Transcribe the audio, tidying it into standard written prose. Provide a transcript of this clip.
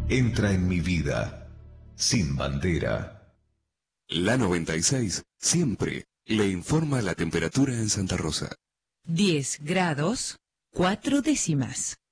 Entra en mi vida, sin bandera. La 96 siempre le informa la temperatura en Santa Rosa. 10 grados, 4 décimas.